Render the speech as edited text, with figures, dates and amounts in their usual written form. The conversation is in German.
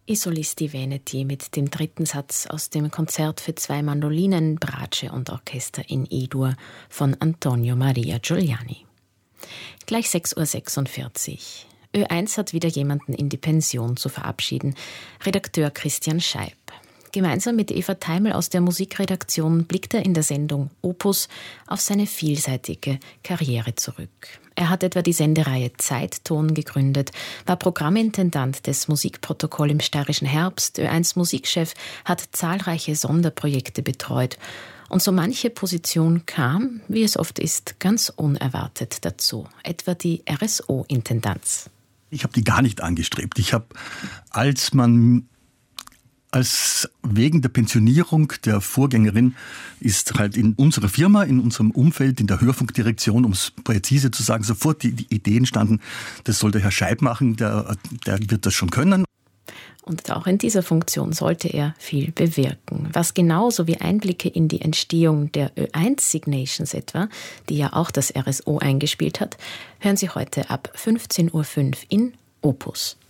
I Solisti Veneti mit dem dritten Satz aus dem Konzert für 2 Mandolinen, Bratsche und Orchester in E-Dur von Antonio Maria Giuliani. Gleich 6.46 Uhr. Ö1 hat wieder jemanden in die Pension zu verabschieden. Redakteur Christian Scheib. Gemeinsam mit Eva Teimel aus der Musikredaktion blickt er in der Sendung Opus auf seine vielseitige Karriere zurück. Er hat etwa die Sendereihe Zeitton gegründet, war Programmintendant des Musikprotokoll im Steirischen Herbst, Ö1 Musikchef, hat zahlreiche Sonderprojekte betreut. Und so manche Position kam, wie es oft ist, ganz unerwartet dazu. Etwa die RSO-Intendanz. Ich habe die gar nicht angestrebt. Ich habe, als wegen der Pensionierung der Vorgängerin ist halt in unserer Firma, in unserem Umfeld, in der Hörfunkdirektion, um es präzise zu sagen, sofort die Idee entstanden, das soll der Herr Scheib machen, der wird das schon können. Und auch in dieser Funktion sollte er viel bewirken. Was genauso wie Einblicke in die Entstehung der Ö1 Signations etwa, die ja auch das RSO eingespielt hat, hören Sie heute ab 15.05 Uhr in Opus.